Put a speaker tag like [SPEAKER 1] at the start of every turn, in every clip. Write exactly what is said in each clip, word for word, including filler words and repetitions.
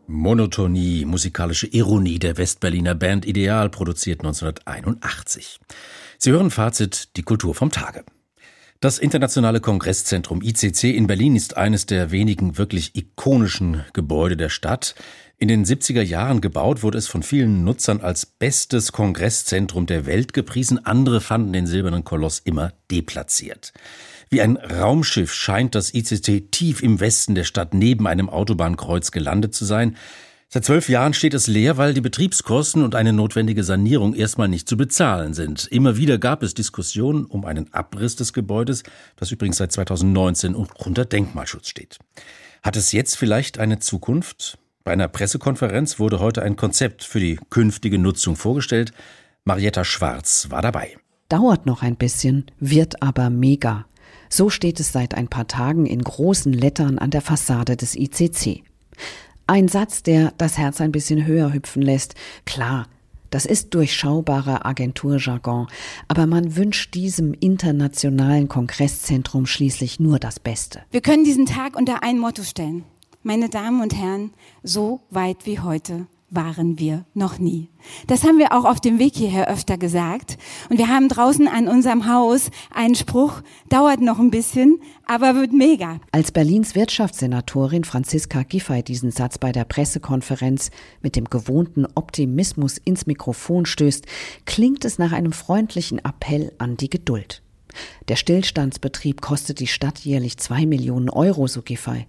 [SPEAKER 1] Monotonie, musikalische Ironie der Westberliner Band Ideal, produziert neunzehnhunderteinundachtzig. Sie hören Fazit, die Kultur vom Tage. Das Internationale Kongresszentrum I C C in Berlin ist eines der wenigen wirklich ikonischen Gebäude der Stadt. In den siebziger Jahren gebaut, wurde es von vielen Nutzern als bestes Kongresszentrum der Welt gepriesen. Andere fanden den silbernen Koloss immer deplatziert. Wie ein Raumschiff scheint das I C C tief im Westen der Stadt neben einem Autobahnkreuz gelandet zu sein. Seit zwölf Jahren steht es leer, weil die Betriebskosten und eine notwendige Sanierung erstmal nicht zu bezahlen sind. Immer wieder gab es Diskussionen um einen Abriss des Gebäudes, das übrigens seit zweitausendneunzehn unter Denkmalschutz steht. Hat es jetzt vielleicht eine Zukunft? Bei einer Pressekonferenz wurde heute ein Konzept für die künftige Nutzung vorgestellt. Marietta Schwarz war dabei.
[SPEAKER 2] Dauert noch ein bisschen, wird aber mega. So steht es seit ein paar Tagen in großen Lettern an der Fassade des I C C. Ein Satz, der das Herz ein bisschen höher hüpfen lässt. Klar, das ist durchschaubarer Agenturjargon, aber man wünscht diesem internationalen Kongresszentrum schließlich nur das Beste.
[SPEAKER 3] Wir können diesen Tag unter ein Motto stellen. Meine Damen und Herren, so weit wie heute waren wir noch nie. Das haben wir auch auf dem Weg hierher öfter gesagt. Und wir haben draußen an unserem Haus einen Spruch, dauert noch ein bisschen, aber wird mega.
[SPEAKER 2] Als Berlins Wirtschaftssenatorin Franziska Giffey diesen Satz bei der Pressekonferenz mit dem gewohnten Optimismus ins Mikrofon stößt, klingt es nach einem freundlichen Appell an die Geduld. Der Stillstandsbetrieb kostet die Stadt jährlich zwei Millionen Euro, so Giffey.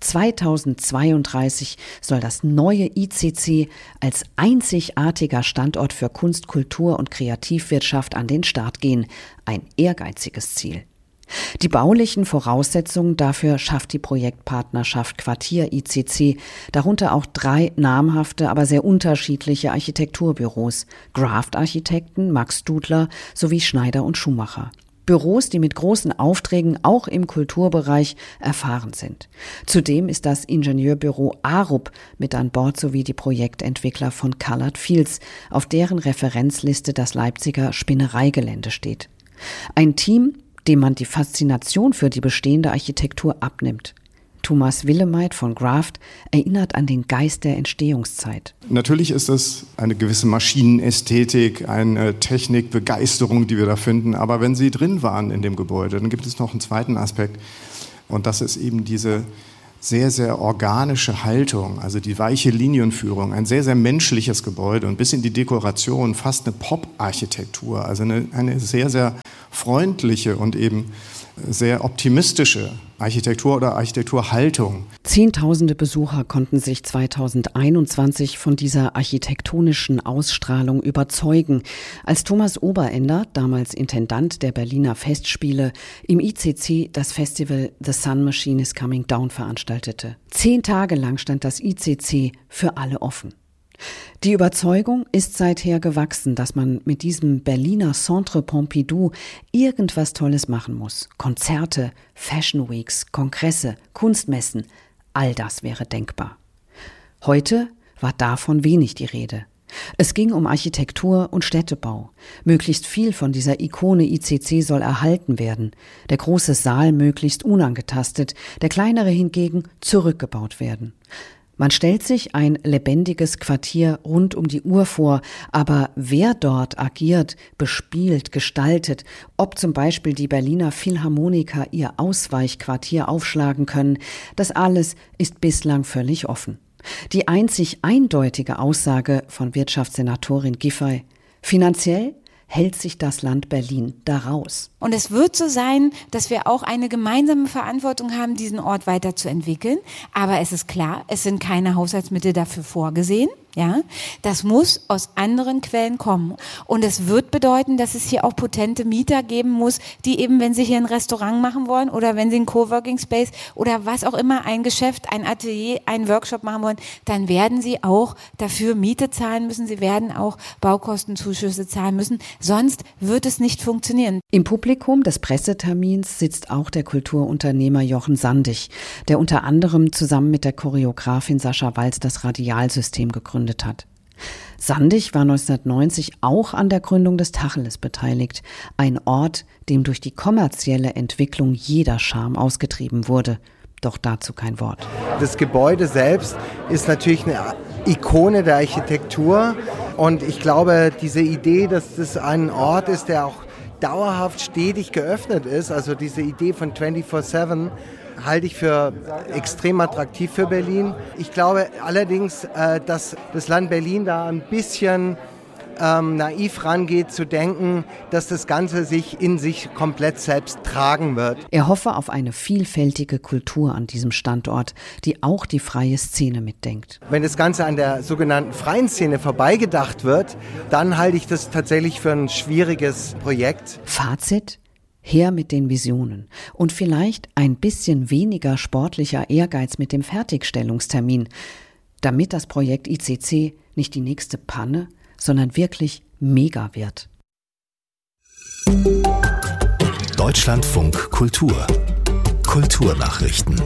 [SPEAKER 2] zweitausendzweiunddreißig soll das neue I C C als einzigartiger Standort für Kunst, Kultur und Kreativwirtschaft an den Start gehen. Ein ehrgeiziges Ziel. Die baulichen Voraussetzungen dafür schafft die Projektpartnerschaft Quartier I C C, darunter auch drei namhafte, aber sehr unterschiedliche Architekturbüros, Graft-Architekten, Max Studler sowie Schneider und Schumacher. Büros, die mit großen Aufträgen auch im Kulturbereich erfahren sind. Zudem ist das Ingenieurbüro Arup mit an Bord sowie die Projektentwickler von Colored Fields, auf deren Referenzliste das Leipziger Spinnereigelände steht. Ein Team, dem man die Faszination für die bestehende Architektur abnimmt. Thomas Willemeit von Graft erinnert an den Geist der Entstehungszeit.
[SPEAKER 4] Natürlich ist es eine gewisse Maschinenästhetik, eine Technikbegeisterung, die wir da finden. Aber wenn Sie drin waren in dem Gebäude, dann gibt es noch einen zweiten Aspekt. Und das ist eben diese sehr, sehr organische Haltung, also die weiche Linienführung, ein sehr, sehr menschliches Gebäude und bis in die Dekoration fast eine Pop-Architektur, also eine, eine sehr, sehr freundliche und eben sehr optimistische Architektur oder Architekturhaltung.
[SPEAKER 2] Zehntausende Besucher konnten sich zweitausendeinundzwanzig von dieser architektonischen Ausstrahlung überzeugen, als Thomas Oberender, damals Intendant der Berliner Festspiele, im I C C das Festival The Sun Machine is Coming Down veranstaltete. Zehn Tage lang stand das I C C für alle offen. Die Überzeugung ist seither gewachsen, dass man mit diesem Berliner Centre Pompidou irgendwas Tolles machen muss. Konzerte, Fashion Weeks, Kongresse, Kunstmessen, all das wäre denkbar. Heute war davon wenig die Rede. Es ging um Architektur und Städtebau. Möglichst viel von dieser Ikone I C C soll erhalten werden. Der große Saal möglichst unangetastet, der kleinere hingegen zurückgebaut werden. Man stellt sich ein lebendiges Quartier rund um die Uhr vor, aber wer dort agiert, bespielt, gestaltet, ob zum Beispiel die Berliner Philharmoniker ihr Ausweichquartier aufschlagen können, das alles ist bislang völlig offen. Die einzig eindeutige Aussage von Wirtschaftssenatorin Giffey: finanziell hält sich das Land Berlin daraus.
[SPEAKER 3] Und es wird so sein, dass wir auch eine gemeinsame Verantwortung haben, diesen Ort weiterzuentwickeln. Aber es ist klar, es sind keine Haushaltsmittel dafür vorgesehen. Ja, das muss aus anderen Quellen kommen. Und es wird bedeuten, dass es hier auch potente Mieter geben muss, die eben, wenn sie hier ein Restaurant machen wollen oder wenn sie einen Coworking Space oder was auch immer, ein Geschäft, ein Atelier, einen Workshop machen wollen, dann werden sie auch dafür Miete zahlen müssen. Sie werden auch Baukostenzuschüsse zahlen müssen. Sonst wird es nicht funktionieren.
[SPEAKER 2] Im Publikum des Pressetermins sitzt auch der Kulturunternehmer Jochen Sandig, der unter anderem zusammen mit der Choreografin Sascha Walz das Radialsystem gegründet hat. Sandig war neunzehnhundertneunzig auch an der Gründung des Tacheles beteiligt, ein Ort, dem durch die kommerzielle Entwicklung jeder Charme ausgetrieben wurde. doch dazu kein Wort.
[SPEAKER 5] Das Gebäude selbst ist natürlich eine Ikone der Architektur und ich glaube, diese Idee, dass das ein Ort ist, der auch dauerhaft stetig geöffnet ist, also diese Idee von vierundzwanzig sieben, halte ich für extrem attraktiv für Berlin. Ich glaube allerdings, äh, dass das Land Berlin da ein bisschen ähm, naiv rangeht, zu denken, dass das Ganze sich in sich komplett selbst tragen wird.
[SPEAKER 2] Er hoffe auf eine vielfältige Kultur an diesem Standort, die auch die freie Szene mitdenkt.
[SPEAKER 5] Wenn das Ganze an der sogenannten freien Szene vorbeigedacht wird, dann halte ich das tatsächlich für ein schwieriges Projekt.
[SPEAKER 2] Fazit? Her mit den Visionen und vielleicht ein bisschen weniger sportlicher Ehrgeiz mit dem Fertigstellungstermin, damit das Projekt I C C nicht die nächste Panne, sondern wirklich mega wird.
[SPEAKER 6] Deutschlandfunk Kultur. Kulturnachrichten.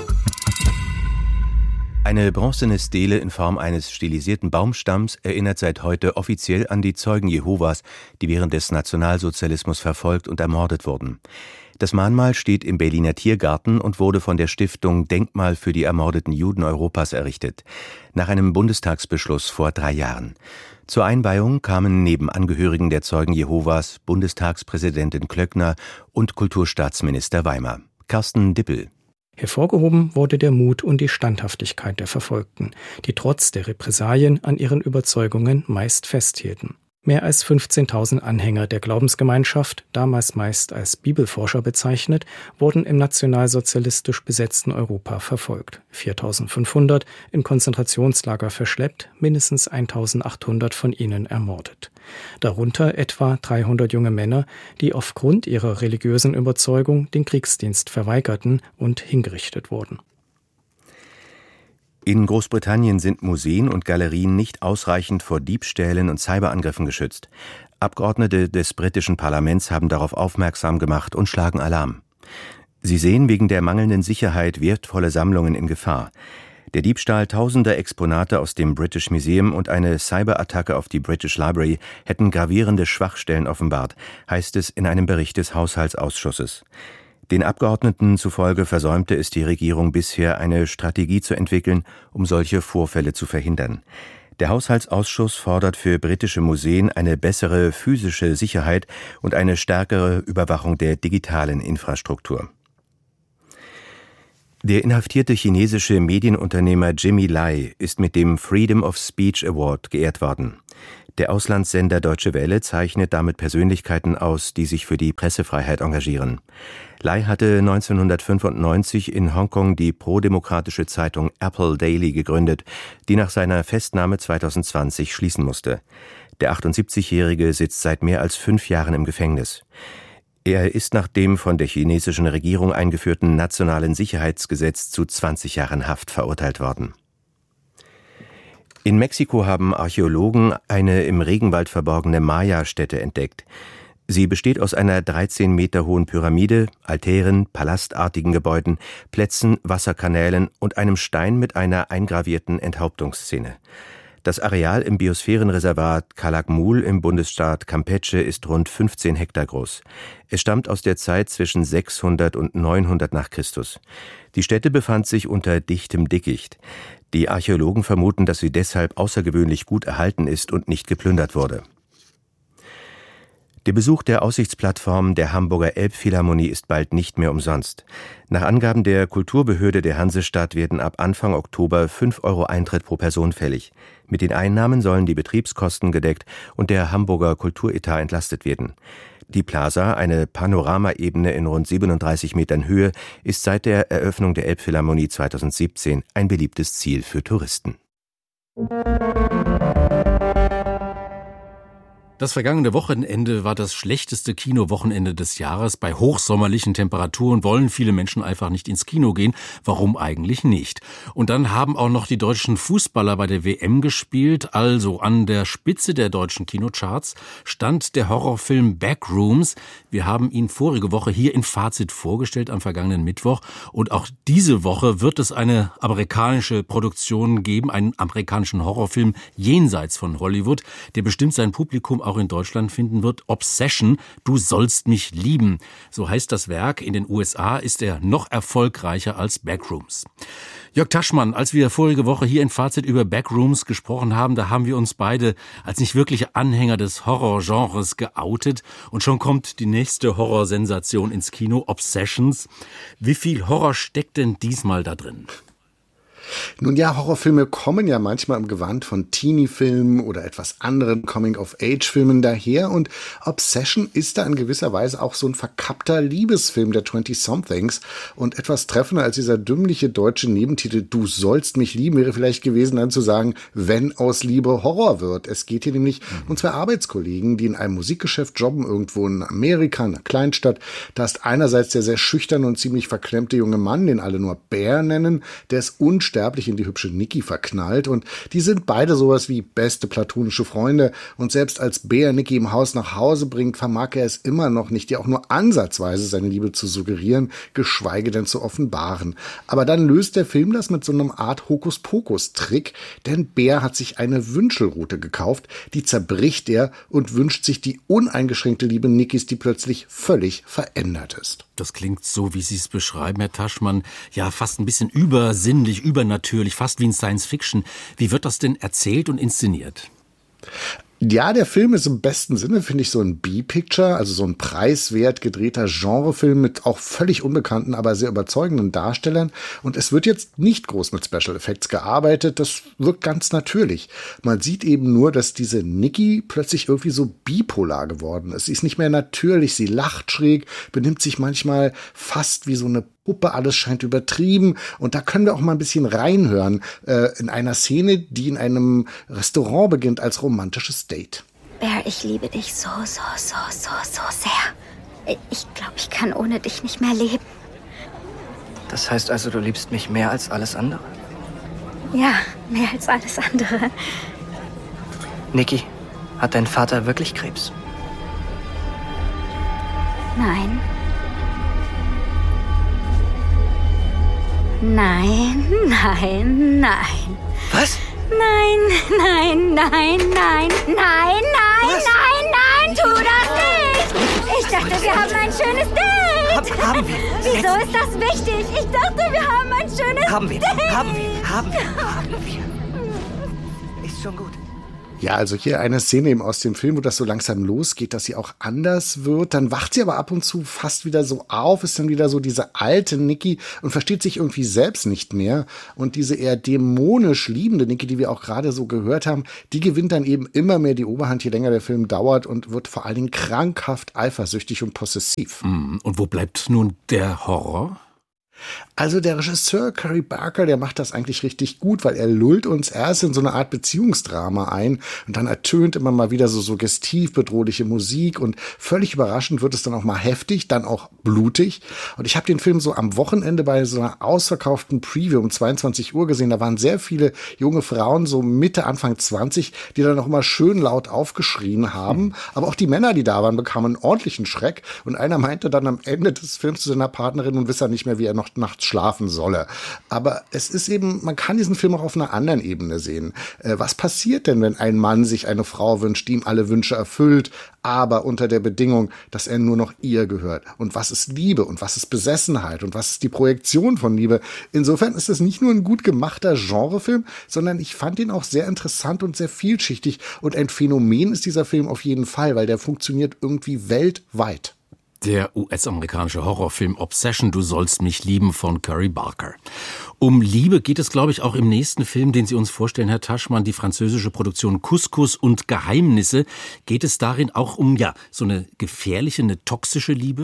[SPEAKER 7] Eine bronzene Stele in Form eines stilisierten Baumstamms erinnert seit heute offiziell an die Zeugen Jehovas, die während des Nationalsozialismus verfolgt und ermordet wurden. Das Mahnmal steht im Berliner Tiergarten und wurde von der Stiftung Denkmal für die ermordeten Juden Europas errichtet, nach einem Bundestagsbeschluss vor drei Jahren. Zur Einweihung kamen neben Angehörigen der Zeugen Jehovas Bundestagspräsidentin Klöckner und Kulturstaatsminister Weimer. Carsten Dippel.
[SPEAKER 8] Hervorgehoben wurde der Mut und die Standhaftigkeit der Verfolgten, die trotz der Repressalien an ihren Überzeugungen meist festhielten. Mehr als fünfzehntausend Anhänger der Glaubensgemeinschaft, damals meist als Bibelforscher bezeichnet, wurden im nationalsozialistisch besetzten Europa verfolgt. viertausendfünfhundert in Konzentrationslager verschleppt, mindestens eintausendachthundert von ihnen ermordet. Darunter etwa dreihundert junge Männer, die aufgrund ihrer religiösen Überzeugung den Kriegsdienst verweigerten und hingerichtet wurden.
[SPEAKER 7] In Großbritannien sind Museen und Galerien nicht ausreichend vor Diebstählen und Cyberangriffen geschützt. Abgeordnete des britischen Parlaments haben darauf aufmerksam gemacht und schlagen Alarm. Sie sehen wegen der mangelnden Sicherheit wertvolle Sammlungen in Gefahr. Der Diebstahl tausender Exponate aus dem British Museum und eine Cyberattacke auf die British Library hätten gravierende Schwachstellen offenbart, heißt es in einem Bericht des Haushaltsausschusses. Den Abgeordneten zufolge versäumte es die Regierung bisher, eine Strategie zu entwickeln, um solche Vorfälle zu verhindern. Der Haushaltsausschuss fordert für britische Museen eine bessere physische Sicherheit und eine stärkere Überwachung der digitalen Infrastruktur. Der inhaftierte chinesische Medienunternehmer Jimmy Lai ist mit dem Freedom of Speech Award geehrt worden. Der Auslandssender Deutsche Welle zeichnet damit Persönlichkeiten aus, die sich für die Pressefreiheit engagieren. Lai hatte neunzehnhundertfünfundneunzig in Hongkong die prodemokratische Zeitung Apple Daily gegründet, die nach seiner Festnahme zweitausendzwanzig schließen musste. Der achtundsiebzigjährige sitzt seit mehr als fünf Jahren im Gefängnis. Er ist nach dem von der chinesischen Regierung eingeführten Nationalen Sicherheitsgesetz zu zwanzig Jahren Haft verurteilt worden. In Mexiko haben Archäologen eine im Regenwald verborgene Maya-Stätte entdeckt. Sie besteht aus einer dreizehn Meter hohen Pyramide, Altären, palastartigen Gebäuden, Plätzen, Wasserkanälen und einem Stein mit einer eingravierten Enthauptungsszene. Das Areal im Biosphärenreservat Calakmul im Bundesstaat Campeche ist rund fünfzehn Hektar groß. Es stammt aus der Zeit zwischen sechshundert und neunhundert nach Christus. Die Stätte befand sich unter dichtem Dickicht. Die Archäologen vermuten, dass sie deshalb außergewöhnlich gut erhalten ist und nicht geplündert wurde. Der Besuch der Aussichtsplattform der Hamburger Elbphilharmonie ist bald nicht mehr umsonst. Nach Angaben der Kulturbehörde der Hansestadt werden ab Anfang Oktober fünf Euro Eintritt pro Person fällig. Mit den Einnahmen sollen die Betriebskosten gedeckt und der Hamburger Kulturetat entlastet werden. Die Plaza, eine Panoramaebene in rund siebenunddreißig Metern Höhe, ist seit der Eröffnung der Elbphilharmonie zweitausendsiebzehn ein beliebtes Ziel für Touristen.
[SPEAKER 1] Das vergangene Wochenende war das schlechteste Kinowochenende des Jahres. Bei hochsommerlichen Temperaturen wollen viele Menschen einfach nicht ins Kino gehen. Warum eigentlich nicht? Und dann haben auch noch die deutschen Fußballer bei der W M gespielt. Also an der Spitze der deutschen Kinocharts stand der Horrorfilm Backrooms. Wir haben ihn vorige Woche hier in Fazit vorgestellt, am vergangenen Mittwoch. Und auch diese Woche wird es eine amerikanische Produktion geben, einen amerikanischen Horrorfilm jenseits von Hollywood. Der bestimmt sein Publikum auch in Deutschland finden wird. Obsession, du sollst mich lieben. So heißt das Werk. In den U S A ist er noch erfolgreicher als Backrooms. Jörg Taschmann, als wir vorige Woche hier in Fazit über Backrooms gesprochen haben, da haben wir uns beide als nicht wirkliche Anhänger des Horrorgenres geoutet. Und schon kommt die nächste Horrorsensation ins Kino, Obsessions. Wie viel Horror steckt denn diesmal da drin?
[SPEAKER 9] Nun ja, Horrorfilme kommen ja manchmal im Gewand von Teenie-Filmen oder etwas anderen Coming-of-Age-Filmen daher und Obsession ist da in gewisser Weise auch so ein verkappter Liebesfilm der twenty-somethings und etwas treffender als dieser dümmliche deutsche Nebentitel Du sollst mich lieben wäre vielleicht gewesen, dann zu sagen, wenn aus Liebe Horror wird. Es geht hier nämlich mhm. um zwei Arbeitskollegen, die in einem Musikgeschäft jobben, irgendwo in Amerika, in einer Kleinstadt. Da ist einerseits der sehr schüchterne und ziemlich verklemmte junge Mann, den alle nur Bear nennen, der ist unsterblich in die hübsche Nikki verknallt und die sind beide sowas wie beste platonische Freunde und selbst als Bear Nikki im Haus nach Hause bringt, vermag er es immer noch nicht, ihr auch nur ansatzweise seine Liebe zu suggerieren, geschweige denn zu offenbaren. Aber dann löst der Film das mit so einem Art Hokuspokus-Trick, denn Bear hat sich eine Wünschelrute gekauft, die zerbricht er und wünscht sich die uneingeschränkte Liebe Nickis, die plötzlich völlig verändert ist.
[SPEAKER 1] Das klingt so, wie Sie es beschreiben, Herr Taschmann, ja fast ein bisschen übersinnlich, übernatürlich, fast wie in Science Fiction. Wie wird das denn erzählt und inszeniert?
[SPEAKER 9] Ja, der Film ist im besten Sinne, finde ich, so ein B-Picture, also so ein preiswert gedrehter Genrefilm mit auch völlig unbekannten, aber sehr überzeugenden Darstellern. Und es wird jetzt nicht groß mit Special Effects gearbeitet, das wirkt ganz natürlich. Man sieht eben nur, dass diese Nikki plötzlich irgendwie so bipolar geworden ist. Sie ist nicht mehr natürlich, sie lacht schräg, benimmt sich manchmal fast wie so eine Puppe, alles scheint übertrieben. Und da können wir auch mal ein bisschen reinhören äh, in einer Szene, die in einem Restaurant beginnt als romantisches Date.
[SPEAKER 10] Bear, ich liebe dich so, so, so, so, so sehr. Ich glaube, ich kann ohne dich nicht mehr leben.
[SPEAKER 11] Das heißt also, du liebst mich mehr als alles andere?
[SPEAKER 10] Ja, mehr als alles andere.
[SPEAKER 11] Nikki, hat dein Vater wirklich Krebs?
[SPEAKER 10] Nein. Nein, nein, nein.
[SPEAKER 11] Was?
[SPEAKER 10] Nein, nein, nein, nein, nein, nein,
[SPEAKER 11] Was?
[SPEAKER 10] nein, nein, tu das nicht! Ich dachte, wir haben ein schönes Date!
[SPEAKER 11] Hab, haben wir.
[SPEAKER 10] Wieso
[SPEAKER 11] Jetzt.
[SPEAKER 10] ist das wichtig? Ich dachte, wir haben ein schönes
[SPEAKER 11] Haben wir,
[SPEAKER 10] Date!
[SPEAKER 11] haben wir, haben wir, haben wir. Ist schon gut.
[SPEAKER 9] Ja, also hier eine Szene eben aus dem Film, wo das so langsam losgeht, dass sie auch anders wird. Dann wacht sie aber ab und zu fast wieder so auf, ist dann wieder so diese alte Nikki und versteht sich irgendwie selbst nicht mehr. Und diese eher dämonisch liebende Nikki, die wir auch gerade so gehört haben, die gewinnt dann eben immer mehr die Oberhand, je länger der Film dauert und wird vor allen Dingen krankhaft eifersüchtig und possessiv.
[SPEAKER 1] Und wo bleibt nun der Horror?
[SPEAKER 9] Also der Regisseur Cory Barker, der macht das eigentlich richtig gut, weil er lullt uns erst in so eine Art Beziehungsdrama ein und dann ertönt immer mal wieder so suggestiv bedrohliche Musik und völlig überraschend wird es dann auch mal heftig, dann auch blutig. Und ich habe den Film so am Wochenende bei so einer ausverkauften Preview um zweiundzwanzig Uhr gesehen. Da waren sehr viele junge Frauen, so Mitte, Anfang zwanzig, die dann auch immer schön laut aufgeschrien haben. Aber auch die Männer, die da waren, bekamen einen ordentlichen Schreck. Und einer meinte dann am Ende des Films zu seiner Partnerin und wisse nicht mehr, wie er noch nachts schlafen solle. Aber es ist eben, man kann diesen Film auch auf einer anderen Ebene sehen. Äh, was passiert denn, wenn ein Mann sich eine Frau wünscht, die ihm alle Wünsche erfüllt, aber unter der Bedingung, dass er nur noch ihr gehört? Und was ist Liebe? Und was ist Besessenheit? Und was ist die Projektion von Liebe? Insofern ist es nicht nur ein gut gemachter Genrefilm, sondern ich fand ihn auch sehr interessant und sehr vielschichtig. Und ein Phänomen ist dieser Film auf jeden Fall, weil der funktioniert irgendwie weltweit.
[SPEAKER 1] Der U S-amerikanische Horrorfilm Obsession, du sollst mich lieben von Cory Barker. Um Liebe geht es, glaube ich, auch im nächsten Film, den Sie uns vorstellen, Herr Taschmann, die französische Produktion Couscous und Geheimnisse. Geht es darin auch um, ja, so eine gefährliche, eine toxische Liebe?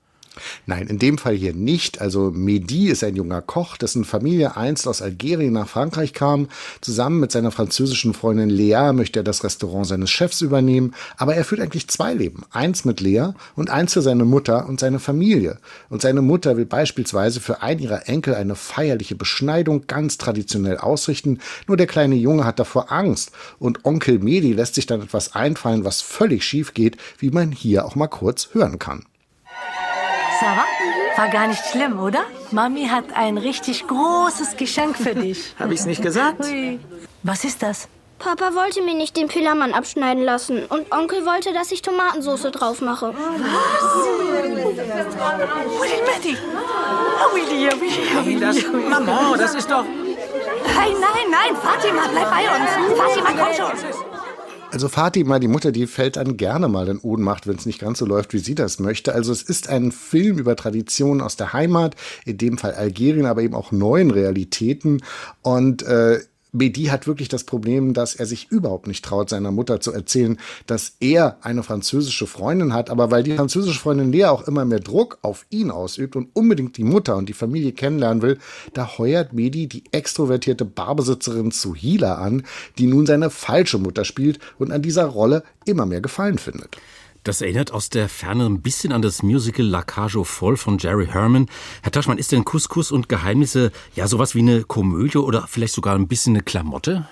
[SPEAKER 9] Nein, in dem Fall hier nicht. Also Mehdi ist ein junger Koch, dessen Familie einst aus Algerien nach Frankreich kam. Zusammen mit seiner französischen Freundin Lea möchte er das Restaurant seines Chefs übernehmen. Aber er führt eigentlich zwei Leben. Eins mit Lea und eins für seine Mutter und seine Familie. Und seine Mutter will beispielsweise für einen ihrer Enkel eine feierliche Beschneidung ganz traditionell ausrichten. Nur der kleine Junge hat davor Angst. Und Onkel Mehdi lässt sich dann etwas einfallen, was völlig schief geht, wie man hier auch mal kurz hören kann.
[SPEAKER 12] Sarah, war gar nicht schlimm, oder? Mami hat ein richtig großes Geschenk für dich.
[SPEAKER 11] Hab ich's nicht gesagt?
[SPEAKER 12] Ui. Was ist das?
[SPEAKER 13] Papa wollte mir nicht den Pillermann abschneiden lassen und Onkel wollte, dass ich Tomatensauce drauf mache.
[SPEAKER 14] Hey, das, Maman, das ist doch...
[SPEAKER 12] Nein, nein, nein, Fatima, bleib bei uns. Fatima, komm schon.
[SPEAKER 9] Also Fatima, die Mutter, die fällt dann gerne mal in Ohnmacht, wenn es nicht ganz so läuft, wie sie das möchte. Also es ist ein Film über Traditionen aus der Heimat, in dem Fall Algerien, aber eben auch neuen Realitäten. Und äh, Mehdi hat wirklich das Problem, dass er sich überhaupt nicht traut, seiner Mutter zu erzählen, dass er eine französische Freundin hat. Aber weil die französische Freundin Lea auch immer mehr Druck auf ihn ausübt und unbedingt die Mutter und die Familie kennenlernen will, da heuert Mehdi die extrovertierte Barbesitzerin Souhila an, die nun seine falsche Mutter spielt und an dieser Rolle immer mehr Gefallen findet.
[SPEAKER 1] Das erinnert aus der Ferne ein bisschen an das Musical La Cage aux Folles von Jerry Herman. Herr Taschmann, ist denn Couscous und Geheimnisse ja sowas wie eine Komödie oder vielleicht sogar ein bisschen eine Klamotte?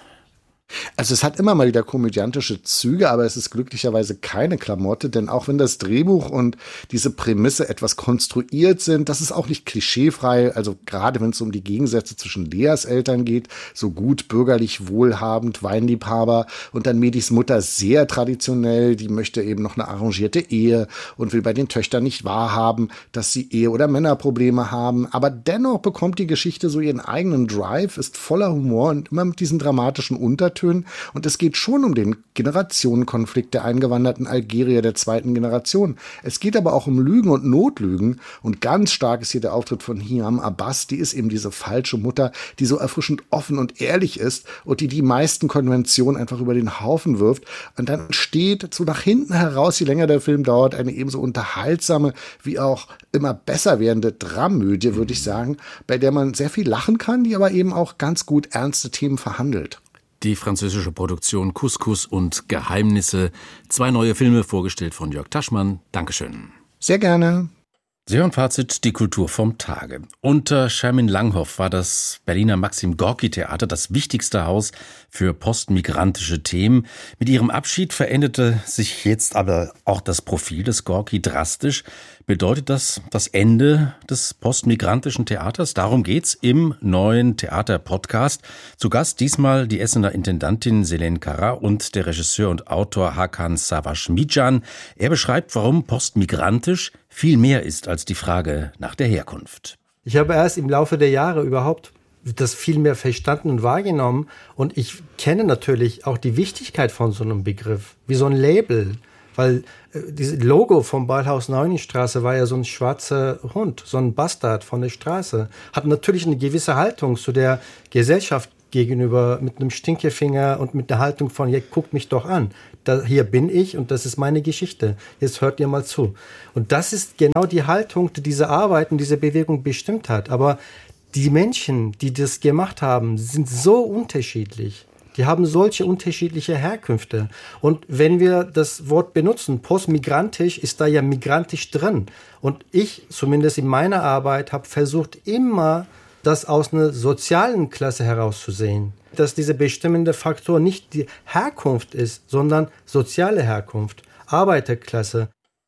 [SPEAKER 9] Also es hat immer mal wieder komödiantische Züge, aber es ist glücklicherweise keine Klamotte, denn auch wenn das Drehbuch und diese Prämisse etwas konstruiert sind, das ist auch nicht klischeefrei, also gerade wenn es um die Gegensätze zwischen Leas Eltern geht, so gut bürgerlich, wohlhabend, Weinliebhaber und dann Medis Mutter sehr traditionell, die möchte eben noch eine arrangierte Ehe und will bei den Töchtern nicht wahrhaben, dass sie Ehe- oder Männerprobleme haben, aber dennoch bekommt die Geschichte so ihren eigenen Drive, ist voller Humor und immer mit diesen dramatischen Untertönen. Und es geht schon um den Generationenkonflikt der eingewanderten Algerier der zweiten Generation. Es geht aber auch um Lügen und Notlügen. Und ganz stark ist hier der Auftritt von Hiam Abbas. Die ist eben diese falsche Mutter, die so erfrischend offen und ehrlich ist und die die meisten Konventionen einfach über den Haufen wirft. Und dann steht so nach hinten heraus, je länger der Film dauert, eine ebenso unterhaltsame wie auch immer besser werdende Dramödie, würde ich sagen, bei der man sehr viel lachen kann, die aber eben auch ganz gut ernste Themen verhandelt.
[SPEAKER 1] Die französische Produktion Couscous und Geheimnisse. Zwei neue Filme vorgestellt von Jörg Taschmann. Dankeschön.
[SPEAKER 9] Sehr gerne.
[SPEAKER 1] Sie hören Fazit, die Kultur vom Tage. Unter Shermin Langhoff war das Berliner Maxim-Gorki-Theater das wichtigste Haus für postmigrantische Themen. Mit ihrem Abschied veränderte sich jetzt aber auch das Profil des Gorki drastisch. Bedeutet das das Ende des postmigrantischen Theaters? Darum geht's im neuen Theater-Podcast. Zu Gast diesmal die Essener Intendantin Selen Kara und der Regisseur und Autor Hakan Savaşmijan. Er beschreibt, warum postmigrantisch viel mehr ist als die Frage nach der Herkunft.
[SPEAKER 15] Ich habe erst im Laufe der Jahre überhaupt das viel mehr verstanden und wahrgenommen. Und ich kenne natürlich auch die Wichtigkeit von so einem Begriff, wie so ein Label. Weil äh, dieses Logo vom Ballhaus Neunenstraße war ja so ein schwarzer Hund, so ein Bastard von der Straße. Hat natürlich eine gewisse Haltung zu der Gesellschaft gegenüber, mit einem Stinkefinger und mit der Haltung von, ja, guckt mich doch an. Da, hier bin ich und das ist meine Geschichte. Jetzt hört ihr mal zu. Und das ist genau die Haltung, die diese Arbeit und diese Bewegung bestimmt hat. Aber die Menschen, die das gemacht haben, sind so unterschiedlich. Die haben solche unterschiedliche Herkünfte. Und wenn wir das Wort benutzen, postmigrantisch, ist da ja migrantisch drin. Und ich, zumindest in meiner Arbeit, habe versucht, immer das aus einer sozialen Klasse herauszusehen. Dass dieser bestimmende Faktor nicht die Herkunft ist, sondern soziale Herkunft, Arbeiterklasse.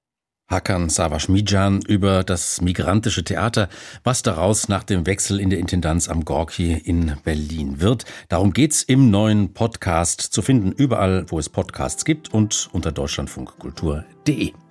[SPEAKER 1] Hakan Savaşmijan über das migrantische Theater, was daraus nach dem Wechsel in der Intendanz am Gorki in Berlin wird. Darum geht's im neuen Podcast, zu finden überall, wo es Podcasts gibt und unter deutschlandfunkkultur punkt de.